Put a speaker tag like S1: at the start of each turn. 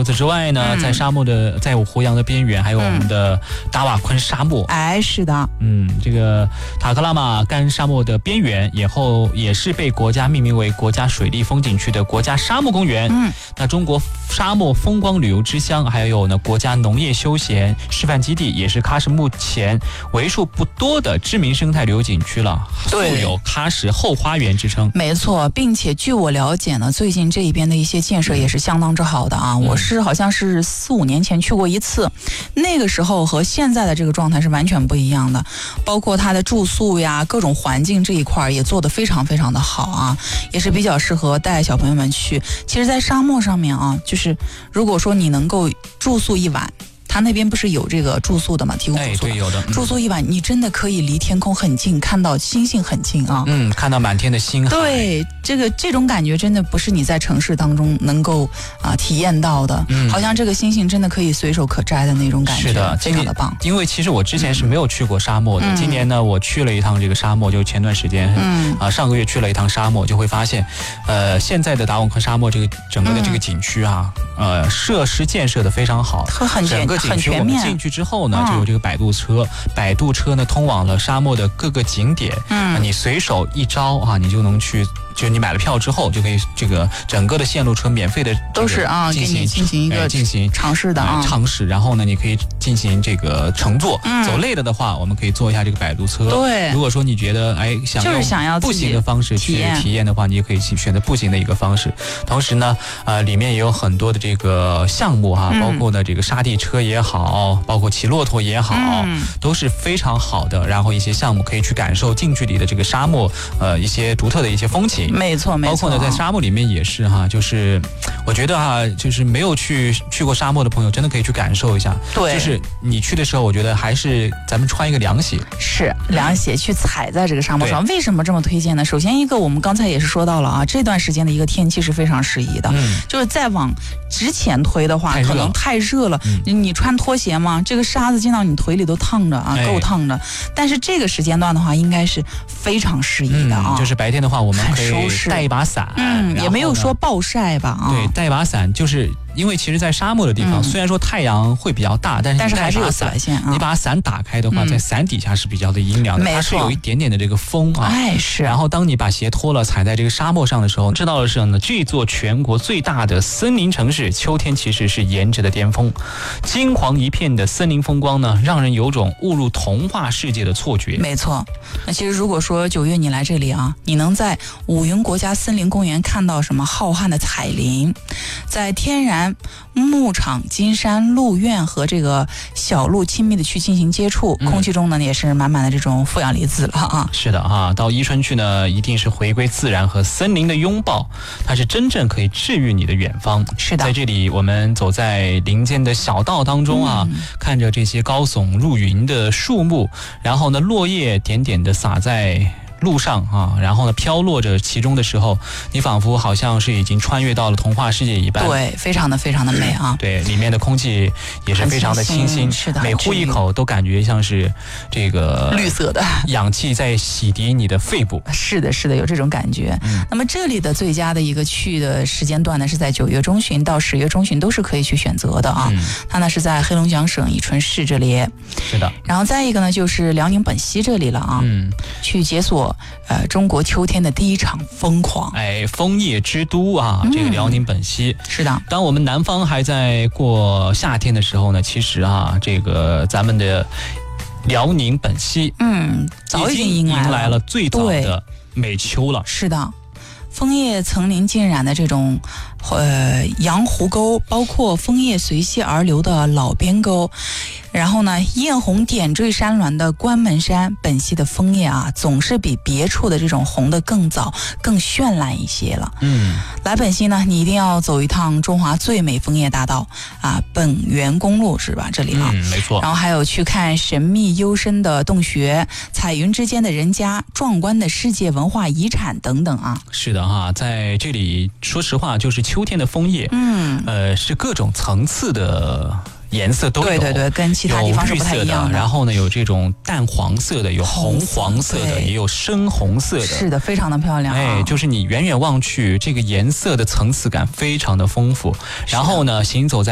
S1: 除此之外呢，在胡杨的边缘，还有我们的达瓦昆沙漠。
S2: 哎，是的，
S1: 这个塔克拉玛干沙漠的边缘，以后也是被国家命名为国家水利风景区的国家沙漠公园。那中国沙漠风光旅游之乡，还有呢国家农业休闲示范基地，也是喀什目前为数不多的知名生态旅游景区了，素有喀什后花园之称。
S2: 没错，并且据我了解呢，最近这一边的一些建设也是相当之好的啊。我是好像是4-5年前去过一次，那个时候和现在的这个状态是完全不一样的，包括它的住宿呀、各种环境这一块也做得非常非常的好啊，也是比较适合带小朋友们去。其实在沙漠上面啊，就是如果说你能够住宿一晚，他那边不是有这个住宿的吗？提供住宿的，
S1: 对，有的。
S2: 住宿一晚，你真的可以离天空很近，看到星星很近啊。
S1: 看到满天的星海。
S2: 对，这种感觉真的不是你在城市当中能够体验到的。好像这个星星真的可以随手可摘的那种感觉。
S1: 是的，
S2: 非常的棒。
S1: 因为其实我之前是没有去过沙漠的，今年呢我去了一趟这个沙漠，就前段时间上个月去了一趟沙漠，就会发现现在的达瓦昆沙漠这个整个的这个景区啊，设施建设的非常好，整个景区我们进去之后呢，就有这个摆渡车，摆渡车呢通往了沙漠的各个景点，你随手一招啊，你就能去。就你买了票之后，就可以这个整个的线路车免费的
S2: 都是给你进行一个尝试的
S1: 尝试，然后呢，你可以进行这个乘坐。走累了的话，我们可以坐一下这个摆渡车。
S2: 对，
S1: 如果说你觉得想要步行的方式去体验的话，你也可以选择步行的一个方式。同时呢，里面也有很多的这个项目哈，包括呢这个沙地车也好，包括骑骆驼也好，都是非常好的。然后一些项目可以去感受近距离的这个沙漠一些独特的一些风情。
S2: 没错，
S1: 包括呢，在沙漠里面也是哈，就是我觉得就是没有去过沙漠的朋友，真的可以去感受一下。
S2: 对，
S1: 就是你去的时候，我觉得还是咱们穿一个凉鞋，
S2: 是凉鞋去踩在这个沙漠上。为什么这么推荐呢？首先一个，我们刚才也是说到了啊，这段时间的一个天气是非常适宜的。就是再往之前推的话，可能太热了。你穿拖鞋嘛，这个沙子进到你腿里都烫着啊，够烫着。但是这个时间段的话，应该是非常适宜的啊。
S1: 就是白天的话，我们可以带一把伞，
S2: 也没有说暴晒吧啊。
S1: 对，带一把伞，就是因为其实在沙漠的地方，虽然说太阳会比较大，但是
S2: 还是有紫外线。
S1: 你把伞打开的话，在伞底下是比较的阴凉的，它是有一点点的这个风啊。
S2: 是。
S1: 然后当你把鞋脱了，踩在这个沙漠上的时候，知道的是呢，这座全国最大的森林城市，秋天其实是颜值的巅峰，金黄一片的森林风光呢，让人有种误入童话世界的错觉。
S2: 没错。那其实如果说9月你来这里啊，你能在五云国家森林公园看到什么浩瀚的彩林，在天然牧场、金山、鹿苑和这个小鹿亲密的去进行接触，空气中呢也是满满的这种负氧离子了啊。
S1: 是的啊，到伊春去呢，一定是回归自然和森林的拥抱，它是真正可以治愈你的远方。
S2: 是的，
S1: 在这里我们走在林间的小道当中啊，看着这些高耸入云的树木，然后呢落叶点点的洒在路上啊，然后呢飘落着其中的时候，你仿佛好像是已经穿越到了童话世界一般。
S2: 对，非常的美啊。
S1: 对，里面的空气也是非常的清新，
S2: 是的，
S1: 每呼一口都感觉像是这个
S2: 绿色的
S1: 氧气在洗涤你的肺部。
S2: 是的，有这种感觉。那么这里的最佳的一个去的时间段呢，是在9月中旬到10月中旬都是可以去选择的啊。它呢是在黑龙江省伊春市这里。
S1: 是的。
S2: 然后再一个呢，就是辽宁本溪这里了啊。去解锁中国秋天的第一场疯狂。
S1: 枫叶之都啊，这个辽宁本溪。
S2: 是的。
S1: 当我们南方还在过夏天的时候呢，其实啊，这个咱们的辽宁本溪，
S2: 早已经
S1: 迎来了最早的美秋了。
S2: 是的。枫叶层林尽染的这种羊湖沟，包括枫叶随溪而流的老边沟，然后呢艳红点缀山峦的关门山，本溪的枫叶啊，总是比别处的这种红的更早更绚烂一些了。来本溪呢，你一定要走一趟中华最美枫叶大道啊，本源公路是吧？这里啊，
S1: 没错。
S2: 然后还有去看神秘幽深的洞穴，彩云之间的人家，壮观的世界文化遗产等等啊。
S1: 是的哈，在这里说实话，就是秋天的枫叶，是各种层次的颜色都有。
S2: 对，跟其他地方是不太一样的。
S1: 然后呢，有这种淡黄色的，有红黄色的，也有深红色的。
S2: 是的，非常的漂亮。
S1: 就是你远远望去，这个颜色的层次感非常的丰富。然后呢，行走在